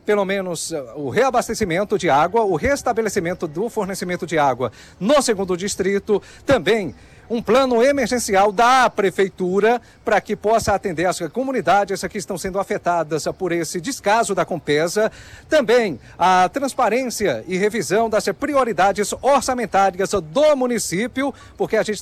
pelo menos o reabastecimento de água, o restabelecimento do fornecimento de água no segundo distrito, também um plano emergencial da prefeitura para que possa atender as comunidades que estão sendo afetadas por esse descaso da Compesa. Também a transparência e revisão das prioridades orçamentárias do município, porque a gente